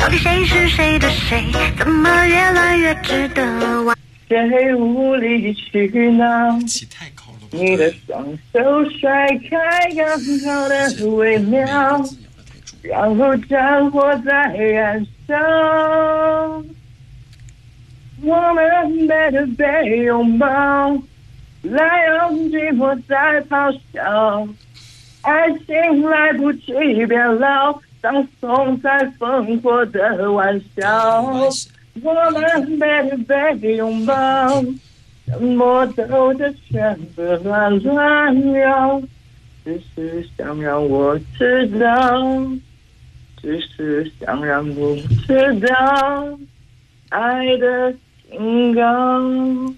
到底谁是谁的谁？怎么越来越值得玩？ 谁无理取闹？ 起太高了， 你的双手甩开，刚好的微妙，然后战火在燃烧。我们背对背拥抱，来让寂寞在咆哮。爱情来不及变老，葬送在烽火的玩笑。我们背对背拥抱，沉默兜着圈子乱绕，只是想让我知道，只是想让我知道爱的警告。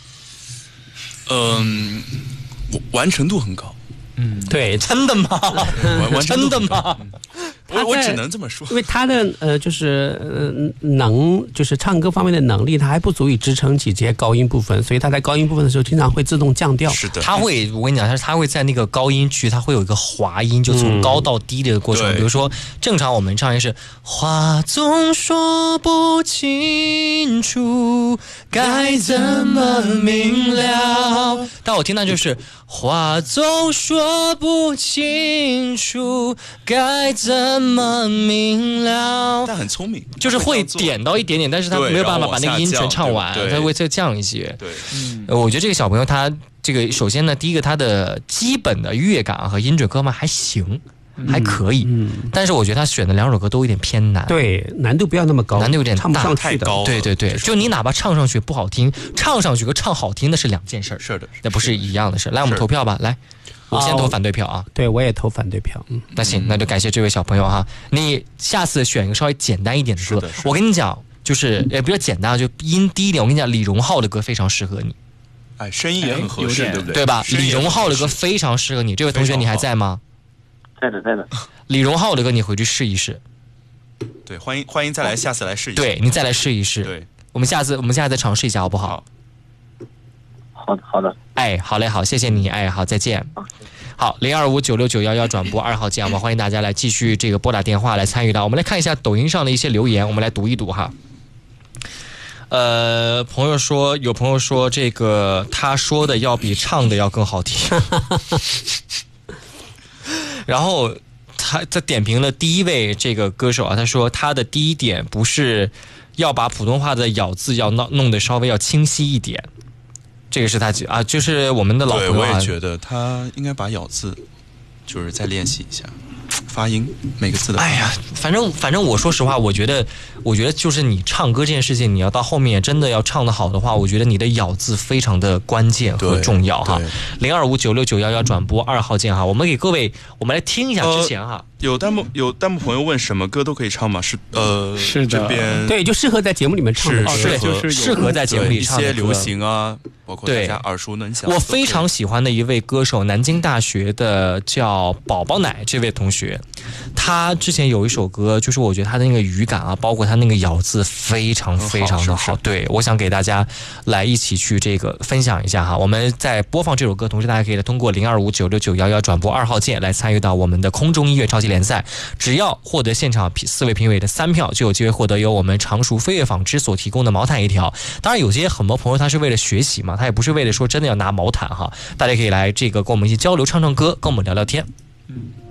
完成度很高。 对，真的吗？真的吗？ 我只能这么说， 因为他的就是就是唱歌方面的能力，他还不足以支撑起这些高音部分，所以他在高音部分的时候经常会自动降调。 是的， 他会，我跟你讲，他会在那个高音区，他会有一个滑音，就从高到低的过程。比如说，正常我们唱的是话总说不清楚，该怎么明了？但我听到就是话总说不清楚，该怎么明了？ 但很聪明， 就是会点到一点点，但是他没有办法把那个音全唱完，他会再降一些。 对， 我觉得这个小朋友他这个首先呢，第一个他的基本的乐感和音准各方面还行。还可以，但是我觉得他选的两首歌都有点偏难， 对，难度不要那么高， 难度有点唱不上去的， 对，就你哪怕唱上去不好听，唱上去和唱好听那是两件事， 是的， 那不是一样的事。来，我们投票吧，来，我先投反对票啊， 对我也投反对票， 那行，那就感谢这位小朋友哈，你下次选一个稍微简单一点的歌，我跟你讲，就是也比较简单，就音低一点，我跟你讲，李荣浩的歌非常适合你， 哎，声音也很合适，对不对？ 对吧？李荣浩的歌非常适合你，这位同学你还在吗？ 在的。 李荣浩的歌你回去试一试。 对，欢迎再来，下次来试一试。 对，你再来试一试。 对， 我们下次再尝试一下好不好？ 好的。 哎，好嘞，好，谢谢你，哎，好，再见。好，02596911转播2号键，我们欢迎大家来继续这个拨打电话来参与到。我们来看一下抖音上的一些留言，我们来读一读哈。有朋友说这个他说的要比唱的要更好听。然后他点评了第一位这个歌手啊，他说他的第一点不是要把普通话的咬字要弄得稍微要清晰一点，这个是他啊，就是我们的老朋友啊。 对，我也觉得他应该把咬字就是再练习一下。发音每个字的。 哎呀，反正我说实话，我觉得就是你唱歌这件事情，你要到后面真的要唱得好的话，我觉得你的咬字非常的关键和重要哈。02596911转播2号键哈，我们给各位，我们来听一下之前哈。 有弹幕朋友问什么歌都可以唱吗？是的， 这边对，就适合在节目里面唱的， 就是适合在节目里唱的一些流行啊，包括大家耳熟能详。 我非常喜欢的一位歌手，南京大学的叫宝宝奶这位同学，他之前有一首歌，就是我觉得他的那个语感啊，包括他那个咬字非常非常的好。对，我想给大家来一起去这个分享一下哈。我们在播放这首歌同时，大家可以通过02596911转播2号键来参与到我们的空中音乐超级联赛，只要获得现场4位评委的3票，就有机会获得由我们常熟飞跃纺织所提供的毛毯1条。当然有些很多朋友他是为了学习嘛，他也不是为了说真的要拿毛毯哈，大家可以来这个跟我们一起交流，唱唱歌，跟我们聊聊天。